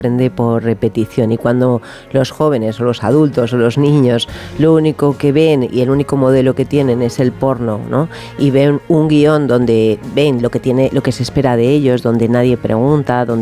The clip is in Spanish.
aprende por repetición, y cuando los jóvenes o los adultos o los niños lo único que ven y el único modelo que tienen es el porno, ¿no? Y ven un guión donde ven lo que se espera de ellos, donde nadie pregunta, donde